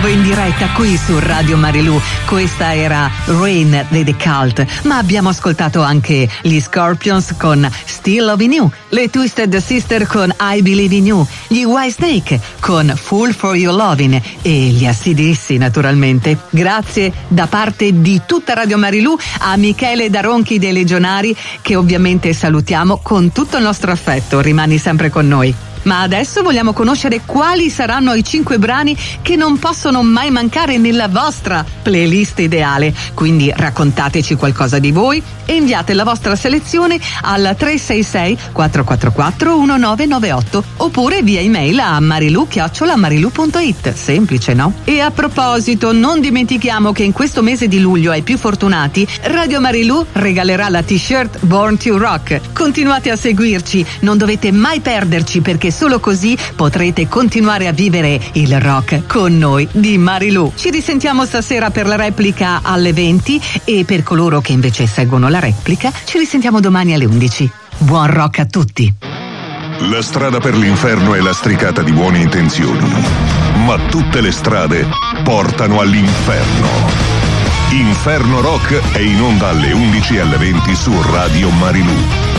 nuovo in diretta qui su Radio Marilù. Questa era Rain dei The Cult, ma abbiamo ascoltato anche gli Scorpions con Still Loving You, le Twisted Sister con I Believe in You, gli Whitesnake con Fool for Your Lovin' e gli AC/DC naturalmente. Grazie da parte di tutta Radio Marilù a Michele Daronchi dei Legionari, che ovviamente salutiamo con tutto il nostro affetto. Rimani sempre con noi. Ma adesso vogliamo conoscere quali saranno i 5 brani che non possono mai mancare nella vostra playlist ideale. Quindi raccontateci qualcosa di voi e inviate la vostra selezione al 366 444 1998 oppure via email a marilu@marilu.it. Semplice, no? E a proposito, non dimentichiamo che in questo mese di luglio ai più fortunati Radio Marilù regalerà la t-shirt Born to Rock. Continuate a seguirci, non dovete mai perderci, perché solo così potrete continuare a vivere il rock con noi di Marilù. Ci risentiamo stasera per la replica alle 20 e per coloro che invece seguono la replica ci risentiamo domani alle 11. Buon rock a tutti! La strada per l'inferno è lastricata di buone intenzioni, ma tutte le strade portano all'inferno. Inferno Rock è in onda alle 11 e alle 20 su Radio Marilù.